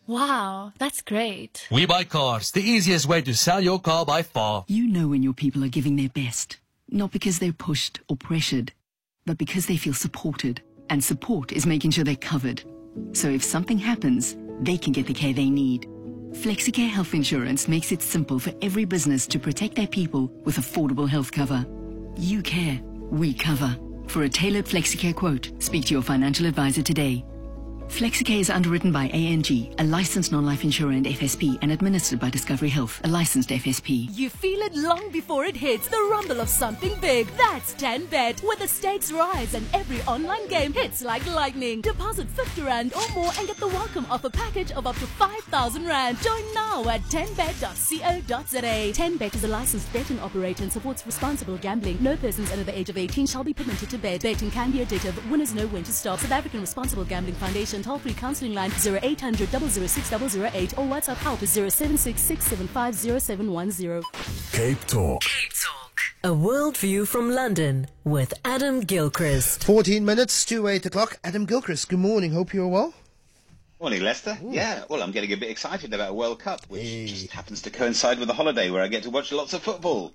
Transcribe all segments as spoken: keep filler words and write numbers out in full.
Wow, that's great. We Buy Cars, the easiest way to sell your car by far. You know when your people are giving their best, not because they're pushed or pressured, but because they feel supported. And support is making sure they're covered. So if something happens, they can get the care they need. Flexicare Health Insurance makes it simple for every business to protect their people with affordable health cover. You care, we cover. For a tailored Flexicare quote, speak to your financial advisor today. Flexicare is underwritten by A N G, a licensed non-life insurer and F S P, and administered by Discovery Health, a licensed F S P. You feel it long before it hits, the rumble of something big. That's ten bet, where the stakes rise and every online game hits like lightning. Deposit fifty rand or more and get the welcome offer package of up to five thousand rand. Join now at ten bet dot co dot za. ten bet is a licensed betting operator and supports responsible gambling. No persons under the age of eighteen shall be permitted to bet. Betting can be addictive. Winners know when to stop. South African Responsible Gambling Foundation. Toll-free counselling line zero eight hundred, double oh six, double oh eight or WhatsApp help is zero seven six, six seven five, zero seven one zero. Cape Talk. Cape Talk. A worldview from London with Adam Gilchrist. fourteen minutes to eight o'clock. Adam Gilchrist, good morning. Hope you're well. Morning, Lester. Ooh. Yeah, well, I'm getting a bit excited about a World Cup, which hey. just happens to coincide with a holiday where I get to watch lots of football.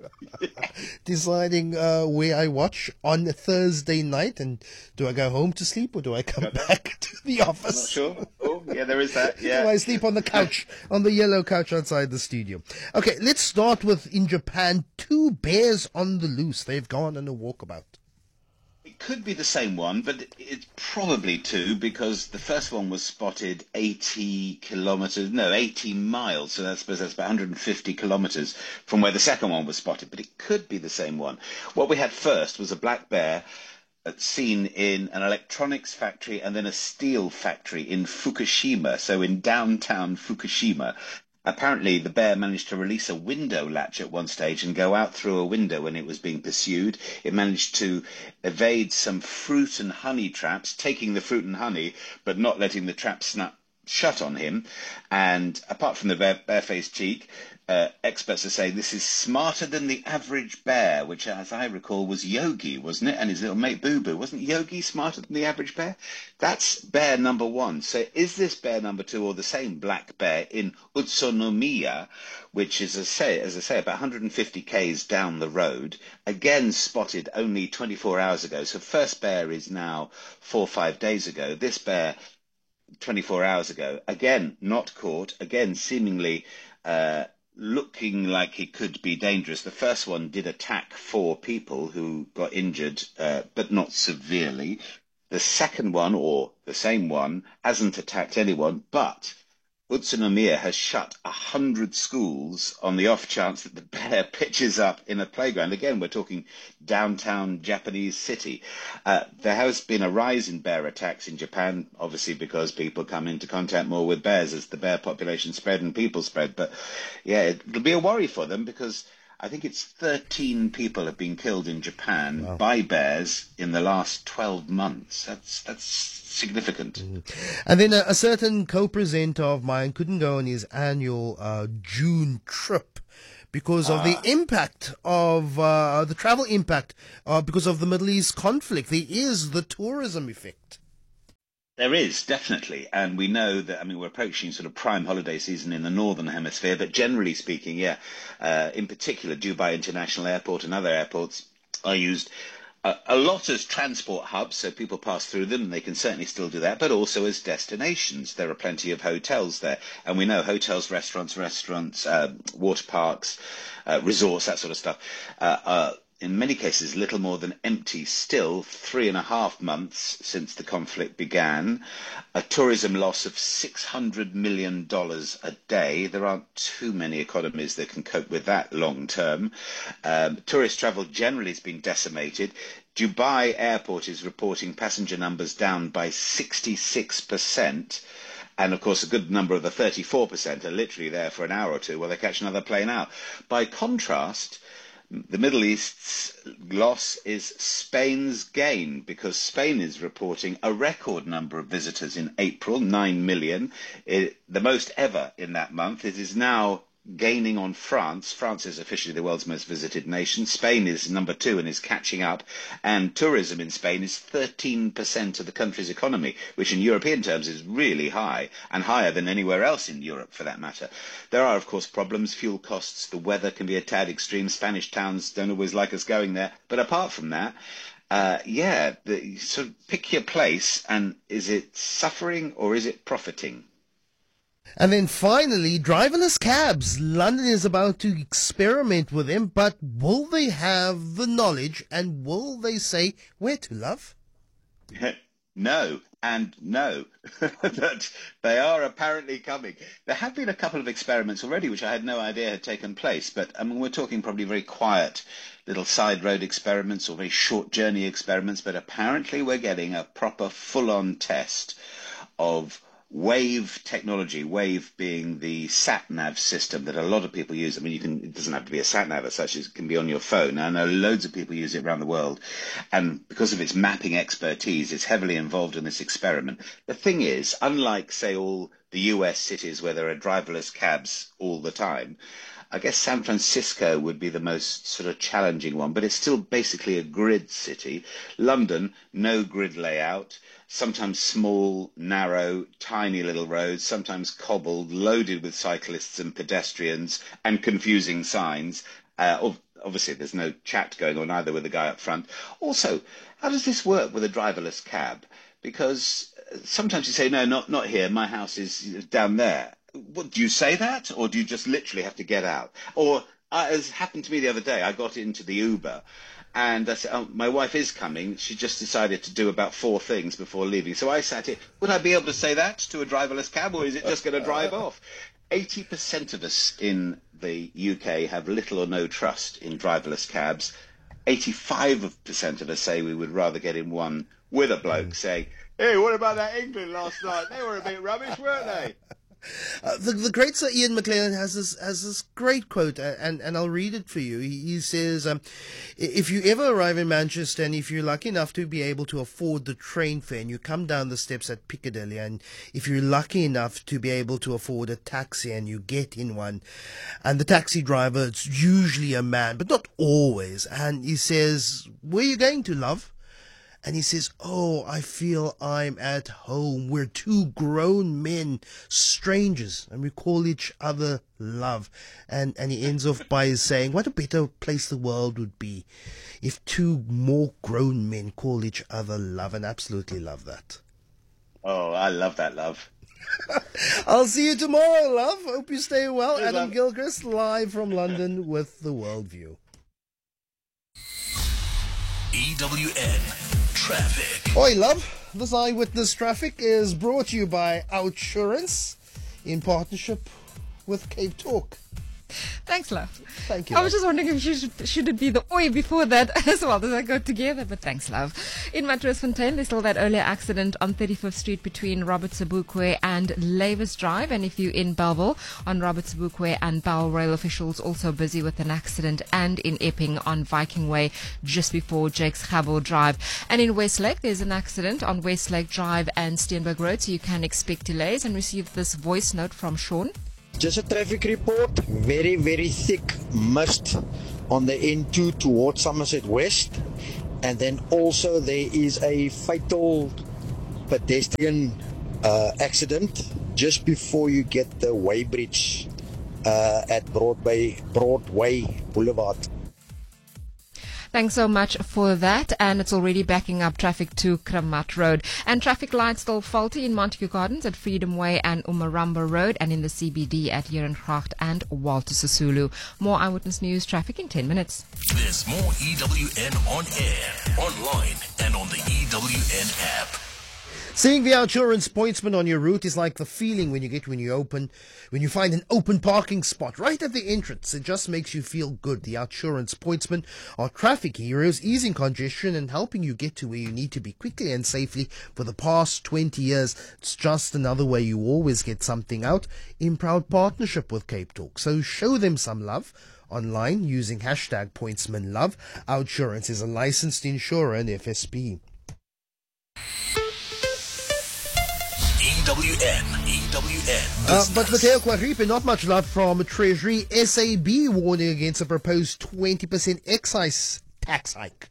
Deciding uh, where I watch on Thursday night, and do I go home to sleep or do I come back to the office? I'm not sure. Oh, yeah, there is that. Yeah. Do I sleep on the couch, on the yellow couch outside the studio? Okay, let's start with, in Japan, two bears on the loose. They've gone on a walkabout. It could be the same one, but it's probably two, because the first one was spotted eighty kilometres, no, eighty miles, so I suppose that's about one hundred fifty kilometres from where the second one was spotted, but it could be the same one. What we had first was a black bear seen in an electronics factory and then a steel factory in Fukushima, so in downtown Fukushima. Apparently, the bear managed to release a window latch at one stage and go out through a window when it was being pursued. It managed to evade some fruit and honey traps, taking the fruit and honey, but not letting the trap snap shut on him. And apart from the bare, barefaced cheek, uh, experts are saying this is smarter than the average bear, which, as I recall, was Yogi, wasn't it? And his little mate Boo Boo. Wasn't Yogi smarter than the average bear? That's bear number one. So is this bear number two or the same black bear in Utsunomiya, which is, as I say, as I say, about one hundred fifty kays down the road, again spotted only twenty-four hours ago. So first bear is now four or five days ago. This bear twenty-four hours ago, again not caught, again seemingly uh, looking like he could be dangerous. The first one did attack four people who got injured, uh, but not severely. The second one, or the same one, hasn't attacked anyone, but Utsunomiya has shut a hundred schools on the off chance that the bear pitches up in a playground. Again, we're talking downtown Japanese city. Uh, there has been a rise in bear attacks in Japan, obviously because people come into contact more with bears as the bear population spread and people spread. But yeah, it'll be a worry for them because I think it's thirteen people have been killed in Japan wow. by bears in the last twelve months. That's that's significant. Mm. And then a, a certain co-presenter of mine couldn't go on his annual uh, June trip because of ah. the impact of uh, the travel impact uh, because of the Middle East conflict. There is the tourism effect. There is, definitely. And we know that, I mean, we're approaching sort of prime holiday season in the Northern Hemisphere, but generally speaking, yeah, uh, in particular, Dubai International Airport and other airports are used a, a lot as transport hubs, so people pass through them, and they can certainly still do that, but also as destinations. There are plenty of hotels there. And we know hotels, restaurants, restaurants, uh, water parks, uh, resorts, that sort of stuff, uh, are in many cases little more than empty still, three and a half months since the conflict began, a tourism loss of six hundred million dollars a day. There aren't too many economies that can cope with that long term. Um, tourist travel generally has been decimated. Dubai Airport is reporting passenger numbers down by sixty-six percent. And, of course, a good number of the thirty-four percent are literally there for an hour or two while they catch another plane out. By contrast, the Middle East's loss is Spain's gain, because Spain is reporting a record number of visitors in April, nine million, it, the most ever in that month. It is now gaining on France. France is officially the world's most visited nation. Spain is number two and is catching up. And tourism in Spain is thirteen percent of the country's economy, which in European terms is really high, and higher than anywhere else in Europe for that matter. There are, of course, problems. Fuel costs, the weather can be a tad extreme. Spanish towns don't always like us going there. But apart from that, uh, yeah, the, sort of pick your place, and is it suffering or is it profiting? And then finally, driverless cabs. London is about to experiment with them, but will they have the knowledge and will they say where to, love? No, and no. That they are apparently coming. There have been a couple of experiments already which I had no idea had taken place, but I mean, we're talking probably very quiet little side road experiments or very short journey experiments, but apparently we're getting a proper full-on test of Wave technology, Wave being the sat-nav system that a lot of people use. I mean, you can, it doesn't have to be a sat-nav as such, it can be on your phone. I know loads of people use it around the world. And because of its mapping expertise, it's heavily involved in this experiment. The thing is, unlike, say, all the U S cities where there are driverless cabs all the time, I guess San Francisco would be the most sort of challenging one, but it's still basically a grid city. London, no grid layout. Sometimes small, narrow, tiny little roads, sometimes cobbled, loaded with cyclists and pedestrians and confusing signs. Uh, obviously, there's no chat going on either with the guy up front. Also, how does this work with a driverless cab? Because sometimes you say, no, not, not here, my house is down there. What, do you say that, or do you just literally have to get out? Or, uh, as happened to me the other day, I got into the Uber, and I said, oh, my wife is coming. She just decided to do about four things before leaving. So I sat here. Would I be able to say that to a driverless cab, or is it just going to drive off? eighty percent of us in the U K have little or no trust in driverless cabs. eighty-five percent of us say we would rather get in one with a bloke saying, hey, what about that England last night? They were a bit rubbish, weren't they? Uh, the, the great Sir Ian McClellan has this has this great quote, and, and I'll read it for you. He, he says, um, if you ever arrive in Manchester and if you're lucky enough to be able to afford the train fare and you come down the steps at Piccadilly, and if you're lucky enough to be able to afford a taxi and you get in one, and the taxi driver, it's usually a man, but not always, and he says, where are you going to, love? And he says, oh, I feel I'm at home. We're two grown men, strangers, and we call each other love. And, and he ends off by saying, what a better place the world would be if two more grown men call each other love. And absolutely love that. Oh, I love that, love. I'll see you tomorrow, love. Hope you stay well. Cheers, Adam love. Gilchrist, live from London with the Worldview. E W N Traffic. Oi, love. This Eyewitness Traffic is brought to you by Outsurance in partnership with Cape Talk. Thanks, love. Thank you. I love. was just wondering if you should, should it be the oi before that as well? Does that go together? But thanks, love. In Matroosfontein, there's still that earlier accident on thirty-fifth Street between Robert Sobukwe and Lavis Drive. And if you're in Bellville, on Robert Sobukwe and Bell Rail officials also busy with an accident. And in Epping on Viking Way just before Jake's Chabot Drive. And in Westlake, there's an accident on Westlake Drive and Steenberg Road. So you can expect delays, and receive this voice note from Sean. Just a traffic report. Very, very thick mist on the N two towards Somerset West. And then also there is a fatal pedestrian uh, accident just before you get the Weybridge uh, at Broadway, Broadway Boulevard. Thanks so much for that. And it's already backing up traffic to Kramat Road. And traffic lights still faulty in Montague Gardens at Freedom Way and Umaramba Road, and in the C B D at Herengracht and Walter Sisulu. More Eyewitness News traffic in ten minutes. There's more E W N on air, online, and on the E W N app. Seeing the Outsurance pointsman on your route is like the feeling when you get when you open, when you find an open parking spot right at the entrance. It just makes you feel good. The Outsurance pointsmen are traffic heroes, easing congestion and helping you get to where you need to be quickly and safely for the past twenty years. It's just another way you always get something out in proud partnership with Cape Talk. So show them some love online using hashtag pointsmanlove. Outsurance is a licensed insurer and F S P. E W N, E W N. Uh, but Matteo Quadripe, not much love from Treasury. S A B warning against a proposed twenty percent excise tax hike.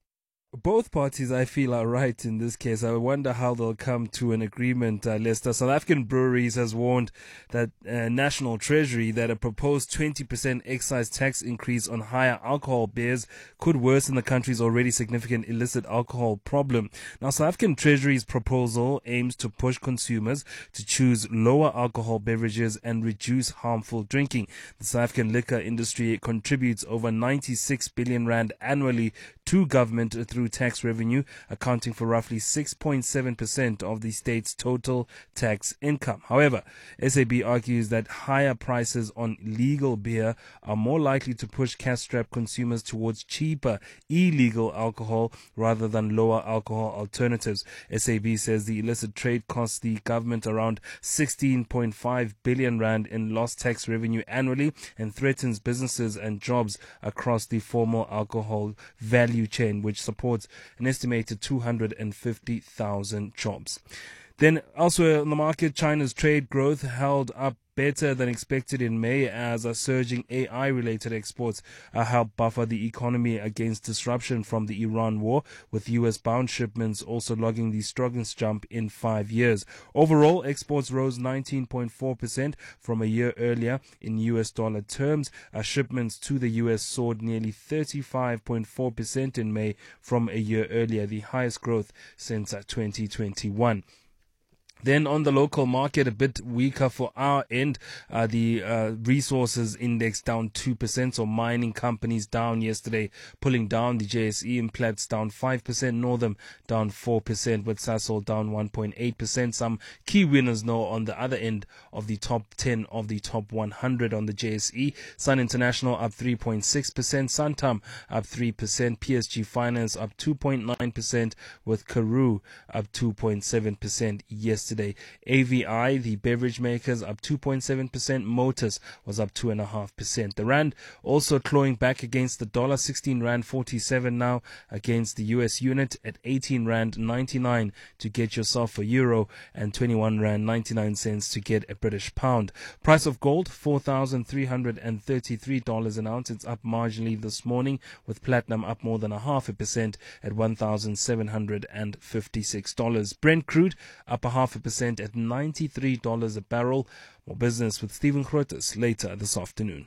Both parties, I feel, are right in this case. I wonder how they'll come to an agreement, uh, Lester. South African Breweries has warned that uh, National Treasury that a proposed twenty percent excise tax increase on higher alcohol beers could worsen the country's already significant illicit alcohol problem. Now, South African Treasury's proposal aims to push consumers to choose lower alcohol beverages and reduce harmful drinking. The South African liquor industry contributes over ninety-six billion rand annually to government through tax revenue, accounting for roughly six point seven percent of the state's total tax income. However, S A B argues that higher prices on legal beer are more likely to push cash-strapped consumers towards cheaper illegal alcohol rather than lower alcohol alternatives. S A B says the illicit trade costs the government around sixteen point five billion rand in lost tax revenue annually and threatens businesses and jobs across the formal alcohol value chain, which supports an estimated two hundred fifty thousand jobs. Then elsewhere on the market, China's trade growth held up better than expected in May as a surging A I-related exports uh, helped buffer the economy against disruption from the Iran war, with U S-bound shipments also logging the strongest jump in five years. Overall, exports rose nineteen point four percent from a year earlier in U S dollar terms. Uh, shipments to the U S soared nearly thirty-five point four percent in May from a year earlier, the highest growth since uh, twenty twenty-one. Then on the local market, a bit weaker for our end. Uh, the uh, resources index down two percent, so mining companies down yesterday, pulling down the J S E. Implats down five percent, Northam down four percent, with Sasol down one point eight percent. Some key winners now on the other end of the top ten of the top one hundred on the J S E. Sun International up three point six percent, Santam up three percent, P S G Finance up two point nine percent, with Karoo up two point seven percent yesterday. Yesterday. A V I, the beverage makers, up two point seven percent. Motus was up two point five percent. The rand also clawing back against the dollar, sixteen rand forty-seven now against the U S unit, at eighteen rand ninety-nine to get yourself a euro, and twenty-one rand ninety-nine cents to get a British pound. Price of gold, four thousand three hundred thirty-three dollars an ounce. It's up marginally this morning, with platinum up more than a half a percent at one thousand seven hundred fifty-six dollars. Brent crude up a half a percent at ninety-three dollars a barrel. More business with Stephen Grotes later this afternoon.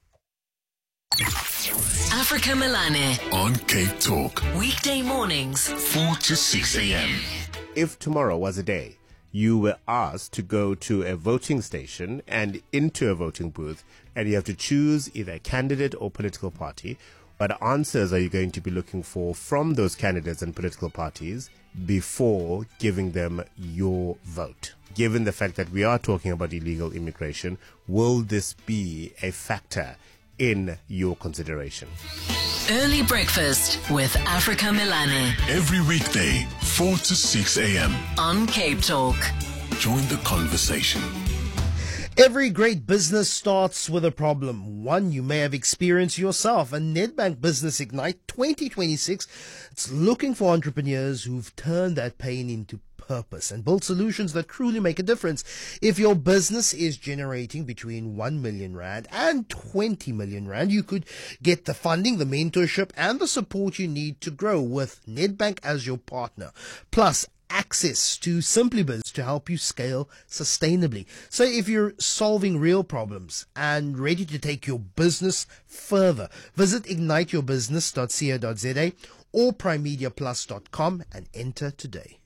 Africa Melane on Cape Talk. Weekday mornings, four to six a.m. If tomorrow was a day you were asked to go to a voting station and into a voting booth, and you have to choose either a candidate or political party, what answers are you going to be looking for from those candidates and political parties before giving them your vote? Given the fact that we are talking about illegal immigration, will this be a factor in your consideration? Early breakfast with Africa Melane Every weekday, four to six a.m. on Cape Talk. Join the conversation. Every great business starts with a problem, one you may have experienced yourself. And Nedbank Business Ignite twenty twenty-six, it's looking for entrepreneurs who've turned that pain into purpose and build solutions that truly make a difference. If your business is generating between one million rand and twenty million rand, you could get the funding, the mentorship, and the support you need to grow with Nedbank as your partner. Plus, access to SimplyBiz to help you scale sustainably. So if you're solving real problems and ready to take your business further, visit ignite your business dot co dot za or prime media plus dot com and enter today.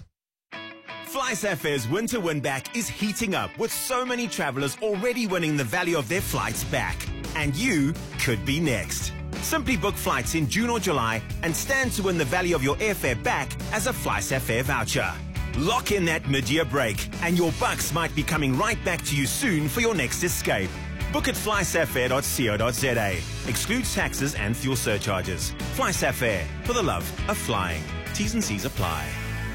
FlySafair's winter win back is heating up, with so many travelers already winning the value of their flights back. And you could be next. Simply book flights in June or July and stand to win the value of your airfare back as a FlySafair voucher. Lock in that mid-year break and your bucks might be coming right back to you soon for your next escape. Book at fly safair dot co dot za. Excludes taxes and fuel surcharges. FlySafair, for the love of flying. T's and C's apply.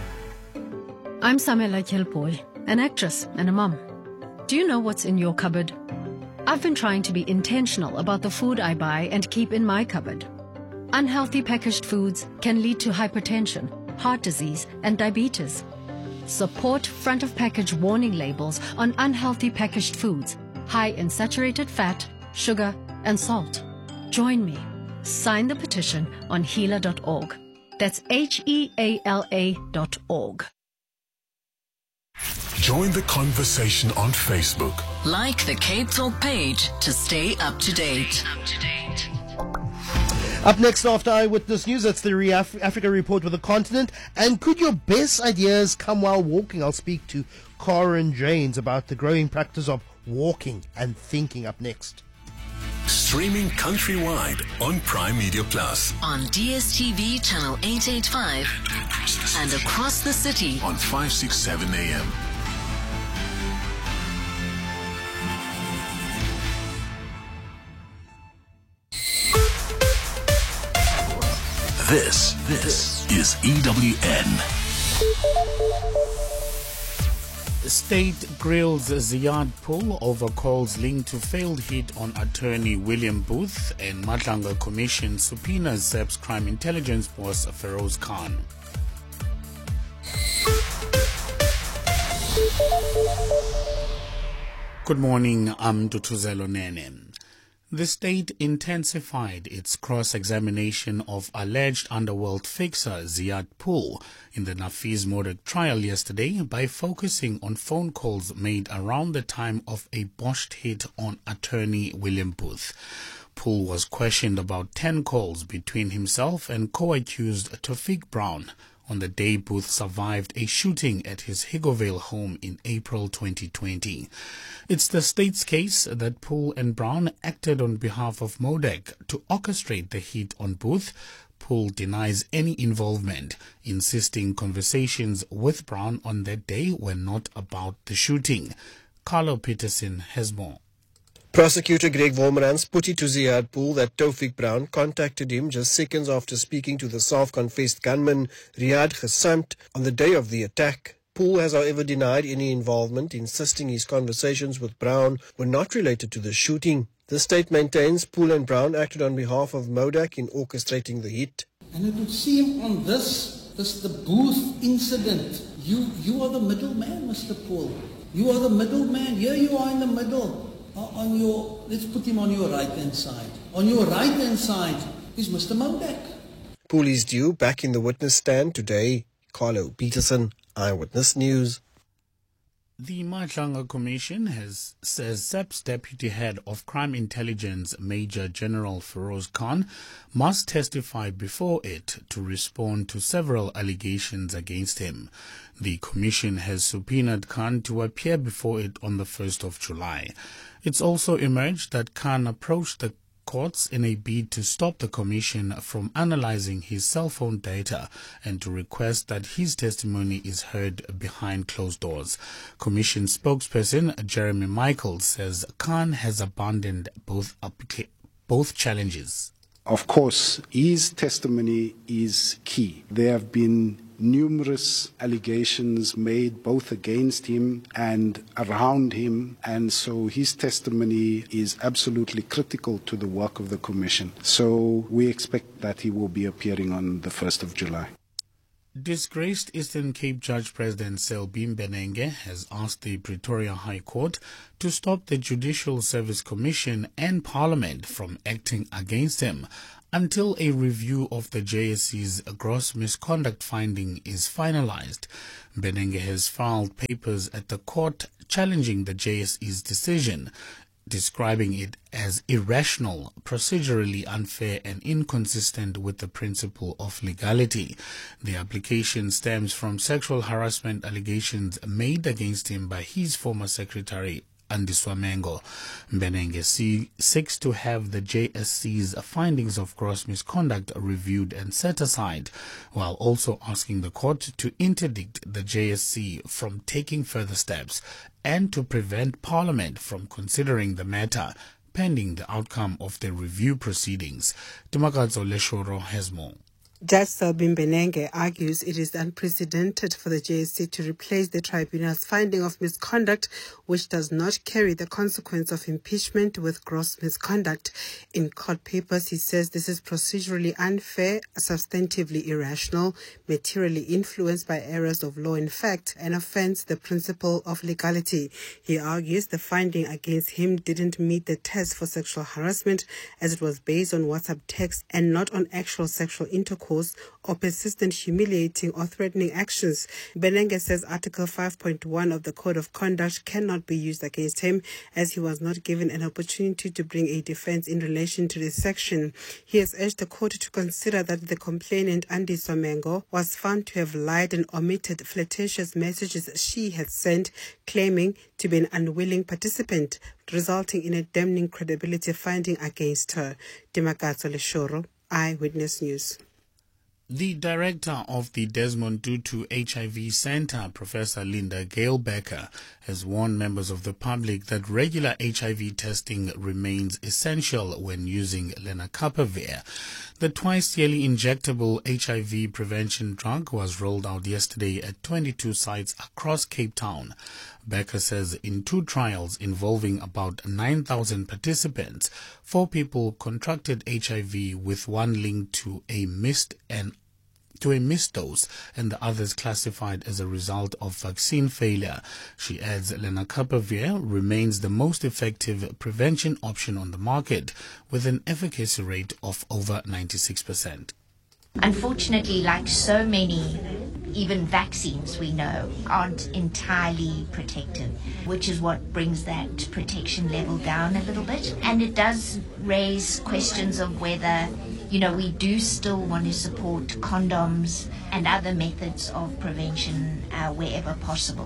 I'm Samela Kelpoy, an actress and a mum. Do you know what's in your cupboard? I've been trying to be intentional about the food I buy and keep in my cupboard. Unhealthy packaged foods can lead to hypertension, heart disease, and diabetes. Support front of package warning labels on unhealthy packaged foods, high in saturated fat, sugar, and salt. Join me. Sign the petition on heala dot org. That's H E A L A dot org. Join the conversation on Facebook. Like the Cape Talk page to stay up to date. Up next after Eyewitness News, that's the Re- Af- Africa Report with the continent. And could your best ideas come while walking? I'll speak to Karen Janes about the growing practice of walking and thinking up next. Streaming countrywide on Prime Media Plus. On D S T V channel eight eighty-five and across the city on five sixty-seven A M. This, this is E W N. The state grills Ziyad Pool over calls linked to failed hit on attorney William Booth, and Madlanga Commission subpoenas S A P's crime intelligence boss Feroz Khan. Good morning, I'm Dutuzelo Nene. The state intensified its cross-examination of alleged underworld fixer Ziyad Pool in the Nafiz Modek trial yesterday by focusing on phone calls made around the time of a botched hit on attorney William Booth. Pool was questioned about ten calls between himself and co-accused Tofik Brown on the day Booth survived a shooting at his Higovale home in April twenty twenty. It's the state's case that Pool and Brown acted on behalf of Modek to orchestrate the hit on Booth. Pool denies any involvement, insisting conversations with Brown on that day were not about the shooting. Carlo Peterson has more. Prosecutor Greg Wolmerans put it to Ziyad Pool that Tofik Brown contacted him just seconds after speaking to the self-confessed gunman Riyad Ghasamt on the day of the attack. Pool has however denied any involvement, insisting his conversations with Brown were not related to the shooting. The state maintains Pool and Brown acted on behalf of Modek in orchestrating the hit. And it would seem on this, this the Booth incident, you, you are the middleman, Mister Pool. You are the middleman. Here you are in the middle. On your, let's put him on your right-hand side. On your right-hand side is Mister Modek. Pool is due back in the witness stand today. Carlo Peterson, Eyewitness News. The Madlanga Commission has says S A P's Deputy Head of Crime Intelligence, Major General Feroz Khan, must testify before it to respond to several allegations against him. The Commission has subpoenaed Khan to appear before it on the first of July. It's also emerged that Khan approached the courts in a bid to stop the Commission from analyzing his cell phone data and to request that his testimony is heard behind closed doors. Commission spokesperson Jeremy Michaels says Khan has abandoned both applica- both challenges. Of course, his testimony is key. There have been numerous allegations made both against him and around him, and so his testimony is absolutely critical to the work of the Commission. So we expect that he will be appearing on the first of July. Disgraced Eastern Cape Judge President Selbin Benenge has asked the Pretoria High Court to stop the Judicial Service Commission and Parliament from acting against him until a review of the J S C's gross misconduct finding is finalized. Benenge has filed papers at the court challenging the J S C's decision, describing it as irrational, procedurally unfair and inconsistent with the principle of legality. The application stems from sexual harassment allegations made against him by his former secretary, Andy Swamengo. Benenge seeks to have the J S C's findings of gross misconduct reviewed and set aside, while also asking the court to interdict the J S C from taking further steps and to prevent Parliament from considering the matter pending the outcome of the review proceedings. Timakazo Leshoro has more. Judge Selbin Benenge argues it is unprecedented for the J S C to replace the tribunal's finding of misconduct, which does not carry the consequence of impeachment, with gross misconduct. In court papers, he says this is procedurally unfair, substantively irrational, materially influenced by errors of law in fact, and offends the principle of legality. He argues the finding against him didn't meet the test for sexual harassment, as it was based on WhatsApp text and not on actual sexual intercourse or persistent humiliating or threatening actions. Benenge says Article five point one of the Code of Conduct cannot be used against him, as he was not given an opportunity to bring a defense in relation to this section. He has urged the court to consider that the complainant, Andy Somengo, was found to have lied and omitted flirtatious messages she had sent, claiming to be an unwilling participant, resulting in a damning credibility finding against her. Dimakatso Leshoro, Eyewitness News. The director of the Desmond Tutu H I V Center, Professor Linda Gale Becker, has warned members of the public that regular H I V testing remains essential when using lenacapavir. The twice-yearly injectable H I V prevention drug was rolled out yesterday at twenty-two sites across Cape Town. Becker says in two trials involving about nine thousand participants, four people contracted H I V, with one linked to a missed and to a missed dose and the others classified as a result of vaccine failure. She adds lenacapavir remains the most effective prevention option on the market, with an efficacy rate of over ninety-six percent. Unfortunately, like so many, even vaccines we know aren't entirely protective, which is what brings that protection level down a little bit. And it does raise questions of whether, you know, we do still want to support condoms and other methods of prevention uh, wherever possible.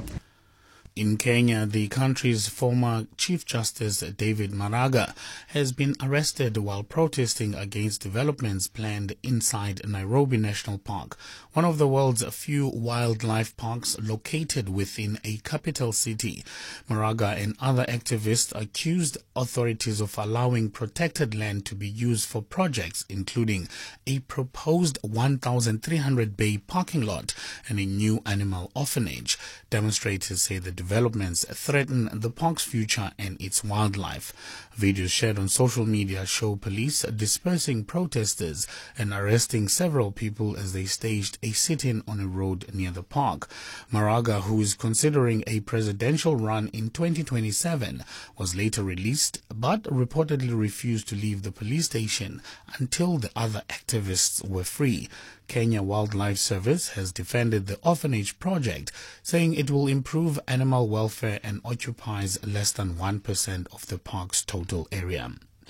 In Kenya, the country's former Chief Justice David Maraga has been arrested while protesting against developments planned inside Nairobi National Park, one of the world's few wildlife parks located within a capital city. Maraga and other activists accused authorities of allowing protected land to be used for projects including a proposed one thousand three hundred bay parking lot and a new animal orphanage. Demonstrators say the developments threaten the park's future and its wildlife. Videos shared on social media show police dispersing protesters and arresting several people as they staged a sit-in on a road near the park. Maraga, who is considering a presidential run in twenty twenty-seven, was later released but reportedly refused to leave the police station until the other activists were free. Kenya Wildlife Service has defended the orphanage project, saying it will improve animal welfare and occupies less than one percent of the park's total area.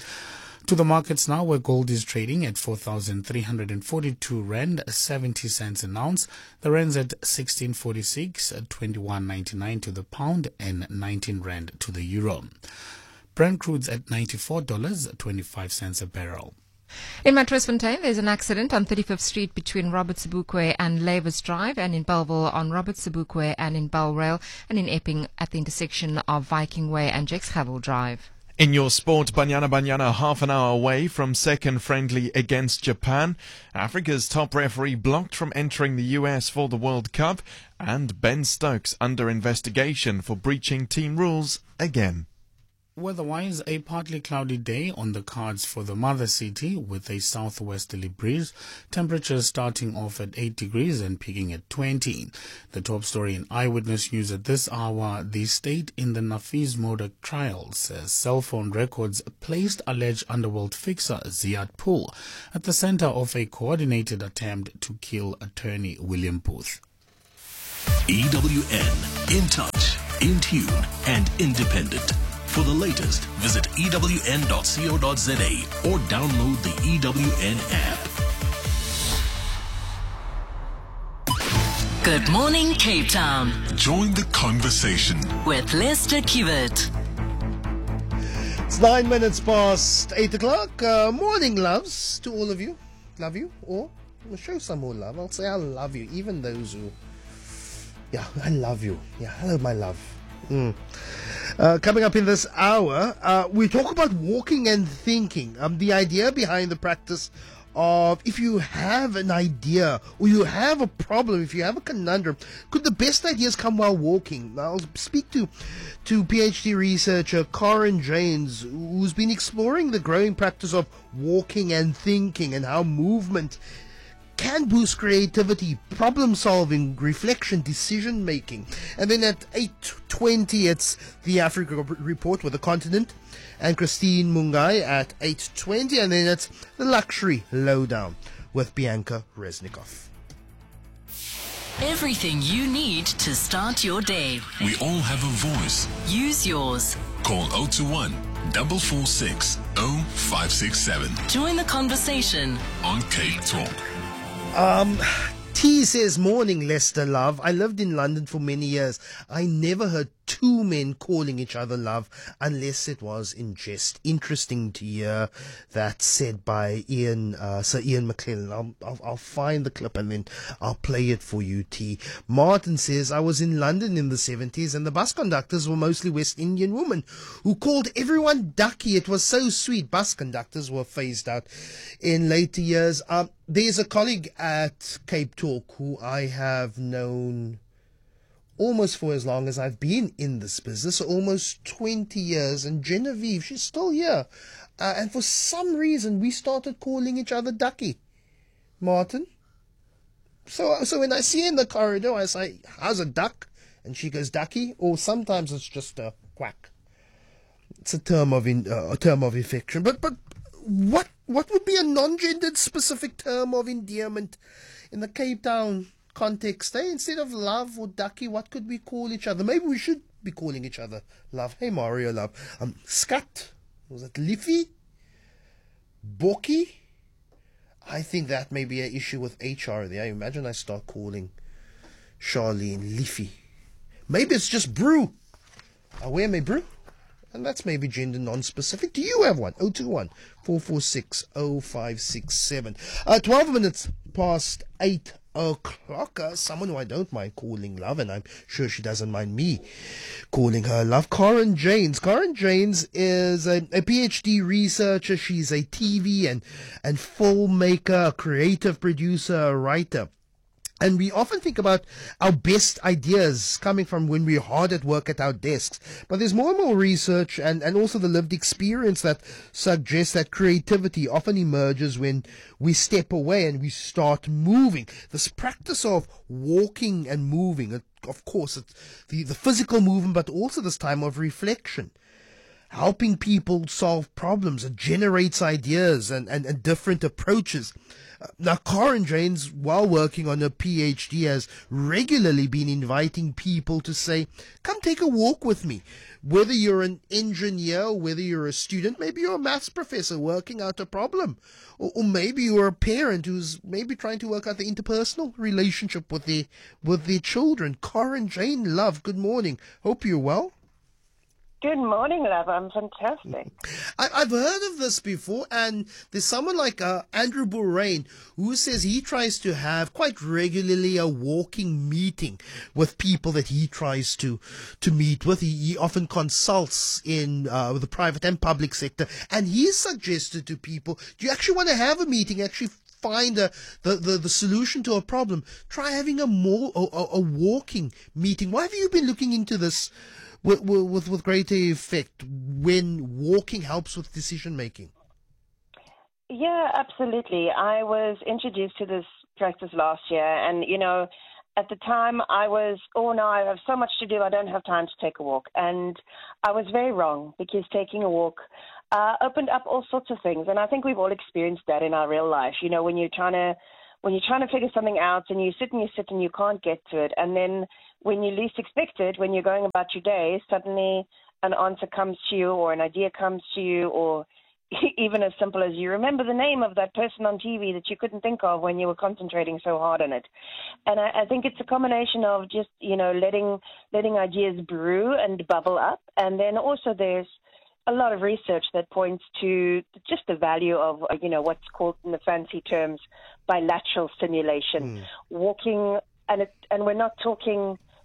To the markets now, where gold is trading at four thousand three hundred forty-two rand, seventy cents an ounce. The rand's at sixteen forty-six, twenty-one ninety-nine to the pound, and nineteen rand to the euro. Brent crude's at ninety-four dollars and twenty-five cents a barrel. In Matroosfontein, there's an accident on thirty-fifth Street between Robert Sobukwe and Lavers Drive, and in Bellville on Robert Sobukwe and in Belrail, and in Epping at the intersection of Viking Way and Jexhavel Drive. In your sport, Banyana Banyana half an hour away from second friendly against Japan. Africa's top referee blocked from entering the U S for the World Cup, and Ben Stokes under investigation for breaching team rules again. Weather-wise, a partly cloudy day on the cards for the mother city with a southwesterly breeze. Temperatures starting off at eight degrees and peaking at twenty. The top story in Eyewitness News at this hour: the state in the Nafees Modak trial says cell phone records placed alleged underworld fixer Ziad Pool at the center of a coordinated attempt to kill attorney William Booth. E W N, in touch, in tune, and independent. For the latest, visit E W N dot co dot za or download the E W N app. Good morning, Cape Town. Join the conversation with Lester Kiewit. It's nine minutes past eight o'clock. Uh, morning loves to all of you. Love you. Or we'll show some more love. I'll say I love you, even those who... Yeah, I love you. Yeah, hello, my love. Mm. Uh, coming up in this hour, uh, we talk about walking and thinking. Um, the idea behind the practice of if you have an idea or you have a problem, if you have a conundrum, could the best ideas come while walking? Now, I'll speak to, to PhD researcher Karen Janes, who's been exploring the growing practice of walking and thinking and how movement can boost creativity, problem solving, reflection, decision making. And then at eight twenty, it's the Africa Report with the continent and Christine Mungai at eight twenty, and then it's the Luxury Lowdown with Bianca Resnikov. Everything you need to start your day. We all have a voice. Use yours. Call zero two one, four four six, zero five six seven. Join the conversation on Cape Talk. Um, T says, morning, Lester, love. I lived in London for many years. I never heard two men calling each other love unless it was in jest. Interesting to hear that said by Ian, uh, Sir Ian McClellan. I'll, I'll, I'll find the clip and then I'll play it for you, T. Martin says, I was in London in the seventies and the bus conductors were mostly West Indian women who called everyone ducky. It was so sweet. Bus conductors were phased out in later years. Um, there's a colleague at Cape Talk who I have known almost for as long as I've been in this business, almost twenty years, and Genevieve, she's still here. Uh, and for some reason, we started calling each other Ducky. Martin? So so when I see her in the corridor, I say, how's a duck? And she goes, Ducky? Or sometimes it's just a quack. It's a term of in, uh, a term of affection. But but what what would be a non-gendered specific term of endearment in the Cape Town context, eh? Instead of love or ducky, what could we call each other? Maybe we should be calling each other love. Hey Mario, love. Um, Scut? Was it Liffy? Boki? I think that may be an issue with H R there. Imagine I start calling Charlene Liffy. Maybe it's just Brew. Aware me Brew? And that's maybe gender non-specific. Do you have one? zero two one, four four six, zero five six seven. Uh, twelve minutes past eight o'clock. Uh, someone who I don't mind calling love, and I'm sure she doesn't mind me calling her love. Karen Janes. Karen Janes is a, a PhD researcher. She's a T V and, and filmmaker, a creative producer, a writer. And we often think about our best ideas coming from when we're hard at work at our desks. But there's more and more research and, and also the lived experience that suggests that creativity often emerges when we step away and we start moving. This practice of walking and moving, of course, it's the, the physical movement, but also this time of reflection. Helping people solve problems. It generates ideas and, and, and different approaches. Uh, now, Karen Janes, while working on her PhD, has regularly been inviting people to say, come take a walk with me. Whether you're an engineer, whether you're a student, maybe you're a maths professor working out a problem. Or, or maybe you're a parent who's maybe trying to work out the interpersonal relationship with their, with their children. Karen Jane, love, good morning. Hope you're well. Good morning, love. I'm fantastic. I, I've heard of this before, and there's someone like uh, Andrew Borain who says he tries to have quite regularly a walking meeting with people that he tries to to meet with. He, he often consults in uh, the private and public sector, and he's suggested to people, do you actually want to have a meeting, actually find a, the, the, the solution to a problem? Try having a more a, a walking meeting. Why have you been looking into this With, with with greater effect when walking helps with decision making? Yeah, absolutely. I was introduced to this practice last year, and you know, at the time I was, oh no, I have so much to do, I don't have time to take a walk. And I was very wrong, because taking a walk uh, opened up all sorts of things, and I think we've all experienced that in our real life. You know, when you're trying to when you're trying to figure something out, and you sit and you sit and you can't get to it, and then when you least expect it, when you're going about your day, suddenly an answer comes to you, or an idea comes to you, or even as simple as you remember the name of that person on T V that you couldn't think of when you were concentrating so hard on it. And I, I think it's a combination of just, you know, letting letting ideas brew and bubble up. And then also there's a lot of research that points to just the value of, you know, what's called in the fancy terms bilateral stimulation. Mm. Walking, and it, and we're not talking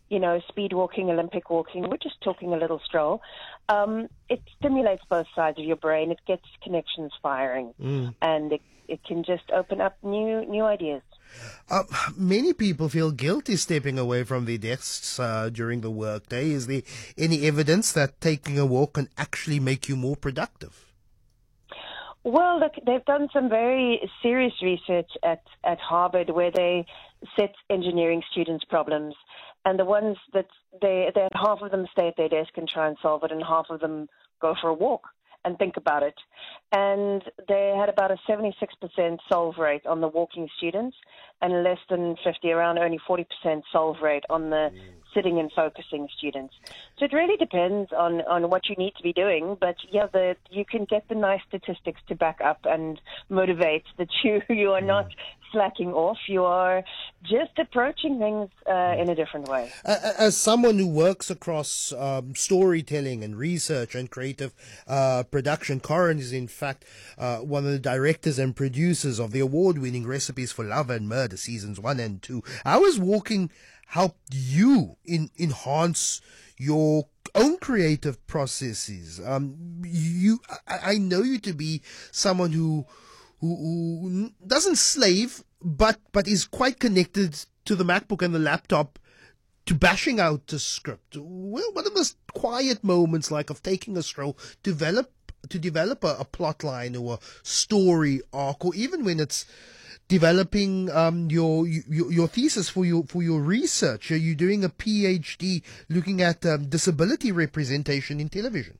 you know, speed walking, Olympic walking, we're just talking a little stroll. Um, it stimulates both sides of your brain. It gets connections firing, Mm. and it, it can just open up new new ideas. Uh, many people feel guilty stepping away from their desks uh, during the workday. Is there any evidence that taking a walk can actually make you more productive? Well, look, they've done some very serious research at, at Harvard where they set engineering students problems, and the ones that they, they had half of them stay at their desk and try and solve it, and half of them go for a walk and think about it. And they had about a seventy-six percent solve rate on the walking students and less than fifty, around only forty percent solve rate on the sitting and focusing students. So it really depends on, on what you need to be doing. But yeah, the, you can get the nice statistics to back up and motivate that you, you are not slacking off. You are just approaching things uh, in a different way. As someone who works across um, storytelling and research and creative uh, production, Corin is in fact uh, one of the directors and producers of the award-winning Recipes for Love and Murder seasons one and two. How has walking helped you in enhance your own creative processes? Um, you, I, I know you to be someone who, who, who doesn't slave, but but is quite connected to the MacBook and the laptop, to bashing out the script. Well, what are those quiet moments like of taking a stroll, develop to develop a, a plot line or a story arc, or even when it's developing um, your, your your thesis for your for your research? Are you doing a PhD looking at um, disability representation in television?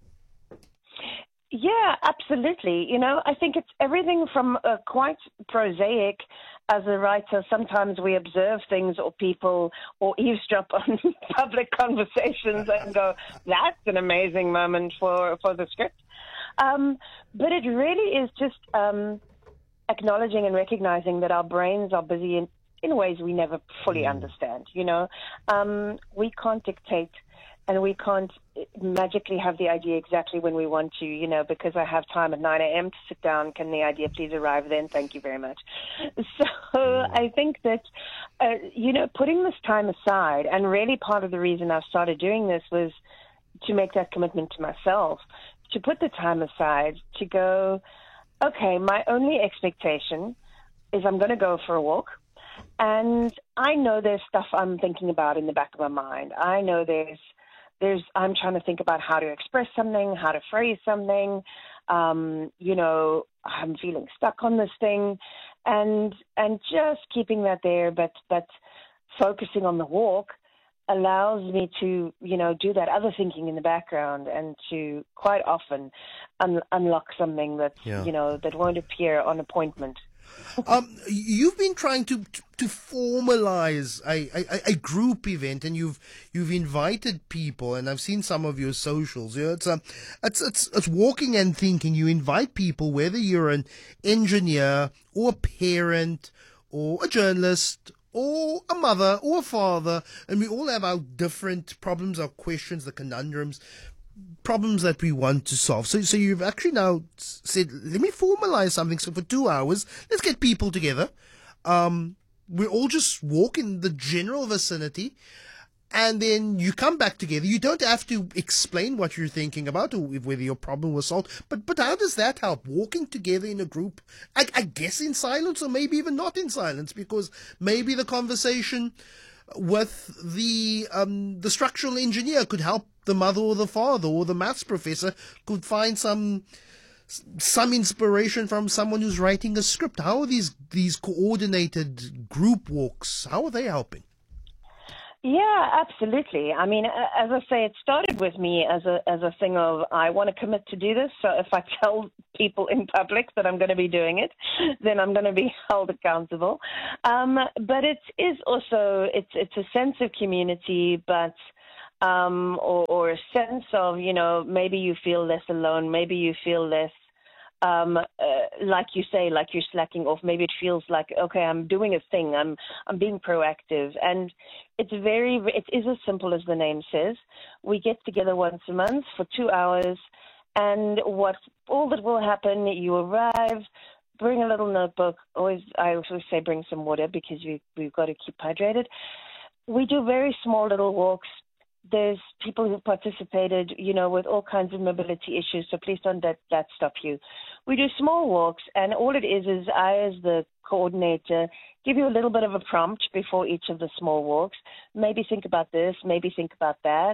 Yeah, absolutely. You know, I think it's everything from uh, quite prosaic. As a writer, sometimes we observe things or people or eavesdrop on public conversations and go, that's an amazing moment for, for the script. Um, but it really is just um, acknowledging and recognizing that our brains are busy in, in ways we never fully understand. You know, um, we can't dictate and we can't magically have the idea exactly when we want to, you know, because I have time at nine a.m. to sit down. Can the idea please arrive then? Thank you very much. So I think that, uh, you know, putting this time aside, and really part of the reason I've started doing this was to make that commitment to myself, to put the time aside, to go, okay, my only expectation is I'm going to go for a walk. And I know there's stuff I'm thinking about in the back of my mind. I know there's There's, I'm trying to think about how to express something, how to phrase something. Um, you know, I'm feeling stuck on this thing, and and just keeping that there, but but focusing on the walk allows me to, you know, do that other thinking in the background, and to quite often un- unlock something that Yeah. you know that won't appear on appointment. Um, you've been trying to to formalize a, a, a group event, and you've you've invited people, and I've seen some of your socials. You know, it's um, it's it's it's walking and thinking. You invite people, whether you're an engineer or a parent or a journalist or a mother or a father, and we all have our different problems, our questions, the conundrums, problems that we want to solve. So, so you've actually now said, let me formalize something. So for two hours, let's get people together. Um, we all just walk in the general vicinity, and then you come back together. You don't have to explain what you're thinking about or whether your problem was solved. But, but how does that help? Walking together in a group, I, I guess in silence, or maybe even not in silence, because maybe the conversation with the um, the structural engineer could help the mother or the father, or the maths professor could find some some inspiration from someone who's writing a script. How are these these coordinated group walks, how are they helping? Yeah, absolutely. I mean, as I say, it started with me as a as a thing of, I want to commit to do this. So if I tell people in public that I'm going to be doing it, then I'm going to be held accountable. Um, but it is also, it's it's a sense of community, but um, or, or a sense of, you know, maybe you feel less alone, maybe you feel less Um, uh, like you say, like you're slacking off. Maybe it feels like, okay, I'm doing a thing. I'm I'm being proactive, and it's very. It is as simple as the name says. We get together once a month for two hours, and what all that will happen? You arrive, bring a little notebook. Always, I always say, bring some water, because we we've got to keep hydrated. we do very small little walks. There's people who participated, you know, with all kinds of mobility issues, so please don't let that stop you. We do small walks, and all it is is I, as the coordinator, give you a little bit of a prompt before each of the small walks. Maybe think about this, maybe think about that.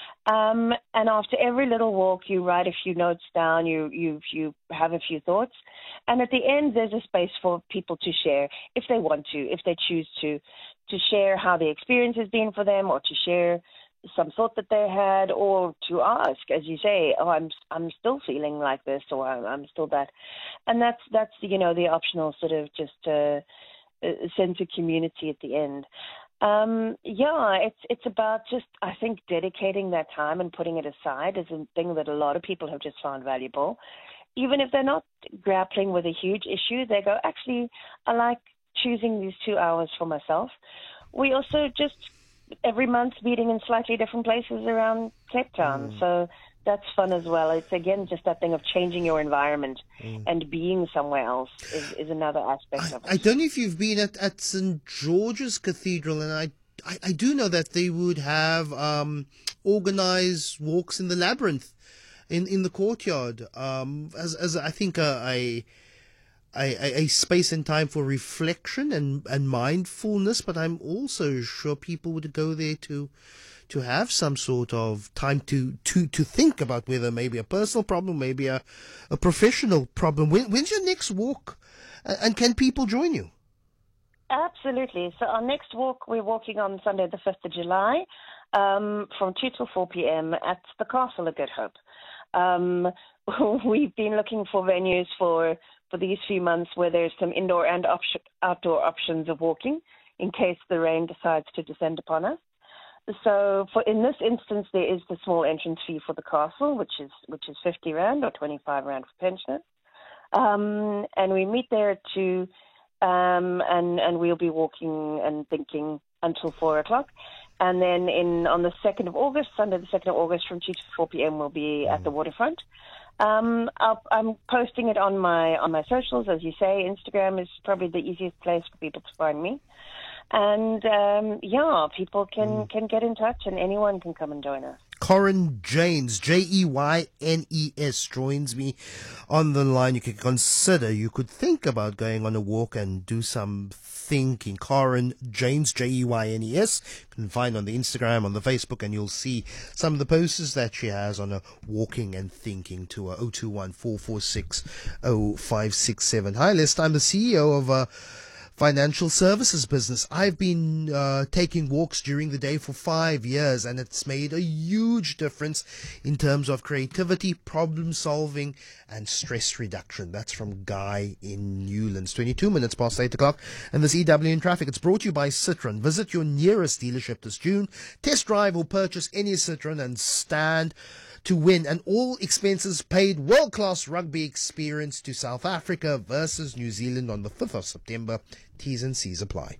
Um, and after every little walk, you write a few notes down, you, you, you have a few thoughts. And at the end, there's a space for people to share, if they want to, if they choose to, to share how the experience has been for them, or to share some thought that they had, or to ask, as you say, oh, I'm I'm still feeling like this, or I'm, I'm still that, and that's that's you know the optional sort of just uh, sense of community at the end. Um, yeah, it's it's about just I think dedicating that time and putting it aside is a thing that a lot of people have just found valuable, even if they're not grappling with a huge issue. They go, actually, I like choosing these two hours for myself. We also just every month meeting in slightly different places around Cape Town. Mm. So that's fun as well. It's, again, just that thing of changing your environment mm. and being somewhere else is, is another aspect I, of it. I don't know if you've been at, at Saint George's Cathedral, and I, I, I do know that they would have um, organized walks in the labyrinth in, in the courtyard um, as, as I think a... a A, a space and time for reflection and, and mindfulness, but I'm also sure people would go there to to have some sort of time to, to, to think about whether maybe a personal problem, maybe a, a professional problem. When, when's your next walk? And can people join you? Absolutely. So our next walk, we're walking on Sunday the fifth of July um, from two till four p.m. at the Castle of Good Hope. Um, we've been looking for venues for for these few months where there's some indoor and op- outdoor options of walking in case the rain decides to descend upon us. So for in this instance, there is the small entrance fee for the castle, which is which is fifty rand or twenty-five rand for pensioners. Um, and we meet there at two, um, and, and we'll be walking and thinking until four o'clock. And then in on the second of August, Sunday the second of August, from two to four p.m., we'll be at the waterfront. Um, I'll, I'm posting it on my on my socials, as you say. Instagram is probably the easiest place for people to find me. And um, yeah, people can, mm. can get in touch, and anyone can come and join us. Corin Jaynes, J E Y N E S, joins me on the line. You could consider, you could think about going on a walk and do some thinking. Corin Jaynes, J E Y N E S, you can find on the Instagram, on the Facebook, and you'll see some of the posters that she has on a walking and thinking tour. oh two one, four four six, oh five six seven. Hi, Lester. I'm the C E O of a financial services business. I've been uh, taking walks during the day for five years, and it's made a huge difference in terms of creativity, problem solving, and stress reduction. That's from Guy in Newlands. twenty-two minutes past eight o'clock, and this E W in traffic. It's brought to you by Citroen. Visit your nearest dealership this June. Test drive or purchase any Citroen and stand to win an all expenses paid world-class rugby experience to South Africa versus New Zealand on the fifth of September. T's and C's apply.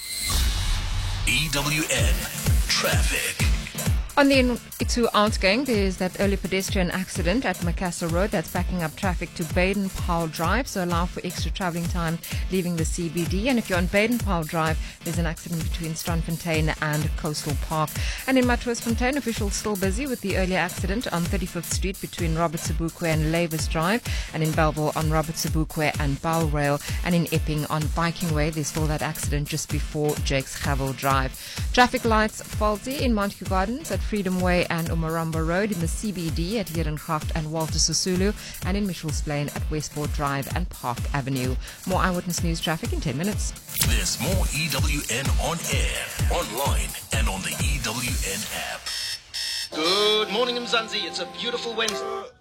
E W N Traffic. On the N two outgoing, there is that early pedestrian accident at Macassar Road that's backing up traffic to Baden-Powell Drive, so allow for extra travelling time leaving the C B D. And if you're on Baden-Powell Drive, there's an accident between Strandfontein and Coastal Park. And in Matroosfontein, officials still busy with the earlier accident on thirty-fifth Street between Robert Sobukwe and Lavis Drive, and in Belleville on Robert Sobukwe and Bellrail, and in Epping on Viking Way, there's still that accident just before Jakes Havel Drive. Traffic lights faulty in Montague Gardens at Freedom Way and Umaramba Road, in the C B D at Herengracht and Walter Sisulu, and in Mitchell's Plain at Westport Drive and Park Avenue. More Eyewitness News traffic in ten minutes. There's more E W N on air, online, and on the E W N app. Good morning, Mzansi. It's a beautiful Wednesday.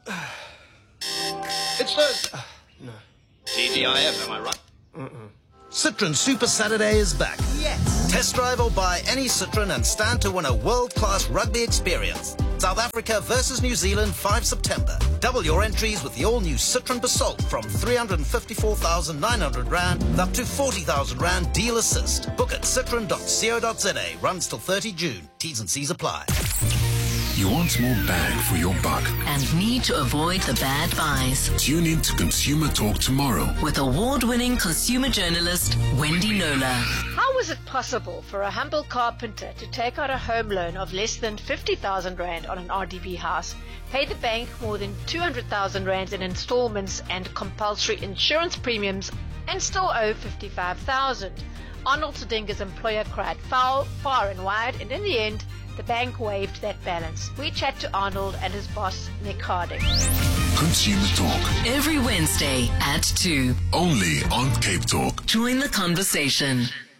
It's Thursday. No. T G I F, am I right? Mm-mm. Citroen Super Saturday is back. Yes. Test drive or buy any Citroen and stand to win a world-class rugby experience. South Africa versus New Zealand, the fifth of September. Double your entries with the all-new Citroen Basalt from three hundred fifty-four thousand nine hundred rand up to forty thousand rand deal assist. Book at citroen dot co dot za. Runs till thirtieth of June. T's and C's apply. You want more bang for your buck and need to avoid the bad buys. Tune in to Consumer Talk tomorrow with award-winning consumer journalist Wendy Nola. How was it possible for a humble carpenter to take out a home loan of less than fifty thousand rand on an R D B house, pay the bank more than two hundred thousand rand in installments and compulsory insurance premiums, and still owe fifty-five thousand? Arnold Sedinga's employer cried foul, far and wide, and in the end, the bank waived that balance. We chat to Arnold and his boss, Nick Harding. Consumer Talk. Every Wednesday at two. Only on Cape Talk. Join the conversation.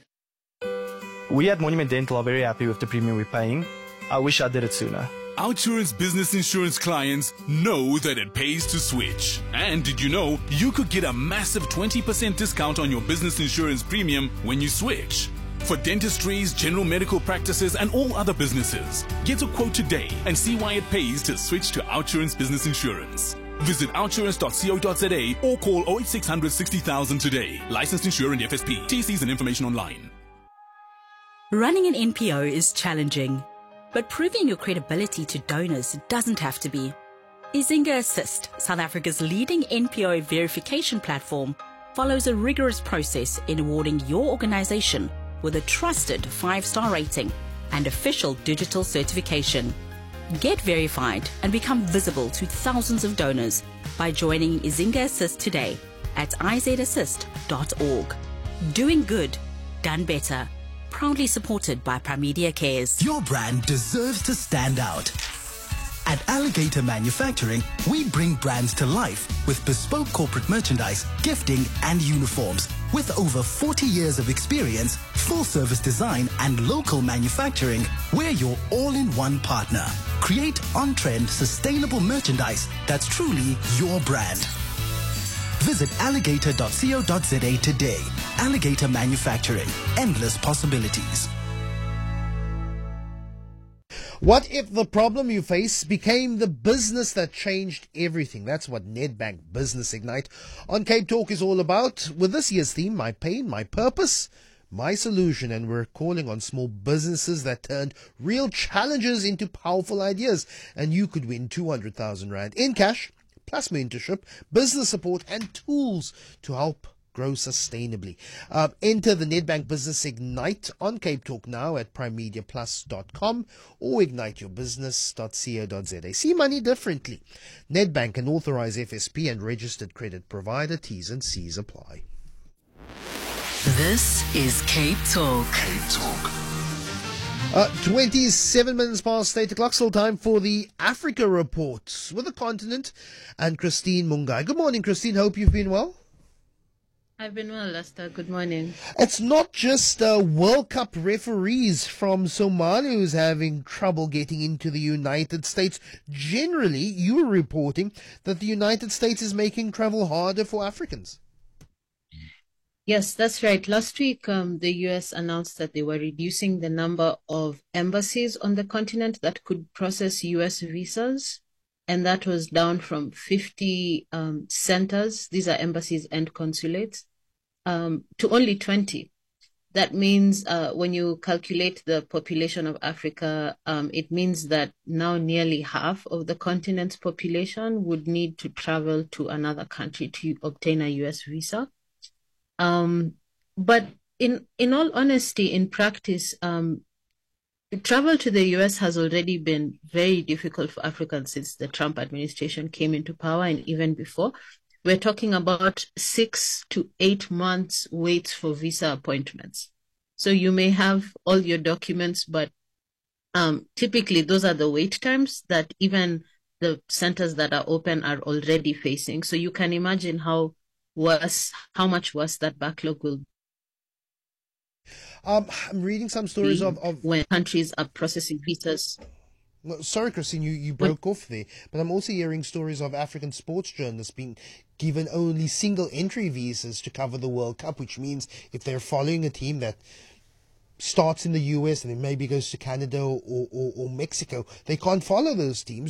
We at Monument Dental are very happy with the premium we're paying. I wish I did it sooner. Outsurance business insurance clients know that it pays to switch. And did you know you could get a massive twenty percent discount on your business insurance premium when you switch? For dentistries, general medical practices, and all other businesses, get a quote today and see why it pays to switch to Outsurance Business Insurance. Visit outsurance dot co dot za or call oh eight six hundred sixty thousand today. Licensed insurer F S P. T Cs and information online. Running an N P O is challenging, but proving your credibility to donors doesn't have to be. Izinga Assist, South Africa's leading N P O verification platform, follows a rigorous process in awarding your organization with a trusted five-star rating and official digital certification. Get verified and become visible to thousands of donors by joining Izinga Assist today at i z assist dot org. Doing good, done better. Proudly supported by Primedia Cares. Your brand deserves to stand out. At Alligator Manufacturing, we bring brands to life with bespoke corporate merchandise, gifting, and uniforms. With over forty years of experience, full-service design, and local manufacturing, we're your all-in-one partner. Create on-trend, sustainable merchandise that's truly your brand. Visit alligator dot co dot za today. Alligator Manufacturing. Endless possibilities. What if the problem you face became the business that changed everything? That's what Nedbank Business Ignite on Cape Talk is all about. With this year's theme, My Pain, My Purpose, My Solution. And we're calling on small businesses that turned real challenges into powerful ideas. And you could win two hundred thousand rand in cash, plus mentorship, business support, and tools to help grow sustainably. Uh, enter the Nedbank Business Ignite on Cape Talk now at primedia plus dot com or ignite your business dot co dot za. See money differently. Nedbank, an authorized F S P and registered credit provider. T's and C's apply. This is Cape Talk. Cape Talk. Uh, twenty-seven minutes past eight o'clock, still time for the Africa Report with the continent and Christine Mungai. Good morning, Christine. Hope you've been well. I've been well, Lester. Good morning. It's not just uh, World Cup referees from Somalia who's having trouble getting into the United States. Generally, you were reporting that the United States is making travel harder for Africans. Yes, that's right. Last week, um, the U S announced that they were reducing the number of embassies on the continent that could process U S visas. And that was down from fifty um, centers, these are embassies and consulates, um, to only twenty. That means uh, when you calculate the population of Africa, um, it means that now nearly half of the continent's population would need to travel to another country to obtain a U S visa. Um, but in, in all honesty, in practice, um, travel to the U S has already been very difficult for Africans since the Trump administration came into power, and even before. We're talking about six to eight months waits for visa appointments. So you may have all your documents, but um, typically those are the wait times that even the centers that are open are already facing. So you can imagine how worse, how much worse that backlog will be. Um, I'm reading some stories of, of when countries are processing visas. Well, sorry, Christine, you, you broke what? off there, but I'm also hearing stories of African sports journalists being given only single entry visas to cover the World Cup, which means if they're following a team that starts in the U S and then maybe goes to Canada or, or, or Mexico, they can't follow those teams